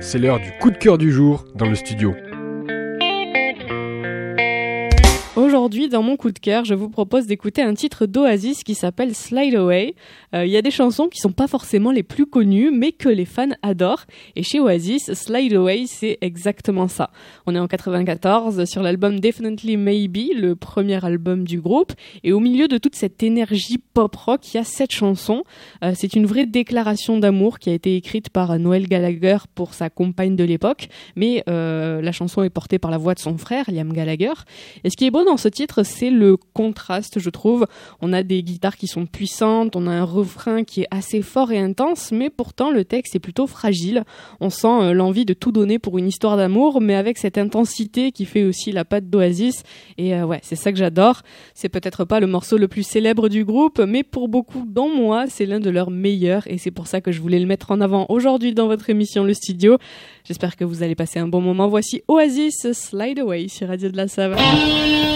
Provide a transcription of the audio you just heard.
c'est l'heure du coup de cœur du jour dans le studio. Aujourd'hui, dans mon coup de cœur, je vous propose d'écouter un titre d'Oasis qui s'appelle Slide Away. Il y a des chansons qui sont pas forcément les plus connues, mais que les fans adorent. Et chez Oasis, Slide Away, c'est exactement ça. On est en 94 sur l'album Definitely Maybe, le premier album du groupe. Et au milieu de toute cette énergie pop-rock, il y a cette chanson. C'est une vraie déclaration d'amour qui a été écrite par Noel Gallagher pour sa compagne de l'époque. Mais la chanson est portée par la voix de son frère, Liam Gallagher. Et ce qui est beau dans ce titre, c'est le contraste, je trouve. On a des guitares qui sont puissantes, on a un refrain qui est assez fort et intense, mais pourtant le texte est plutôt fragile. On sent l'envie de tout donner pour une histoire d'amour, mais avec cette intensité qui fait aussi la patte d'Oasis. Et c'est ça que j'adore. C'est peut-être pas le morceau le plus célèbre du groupe, mais pour beaucoup, dont moi, c'est l'un de leurs meilleurs. Et c'est pour ça que je voulais le mettre en avant aujourd'hui dans votre émission Le Studio. J'espère que vous allez passer un bon moment. Voici Oasis, Slide Away sur Radio de la Save.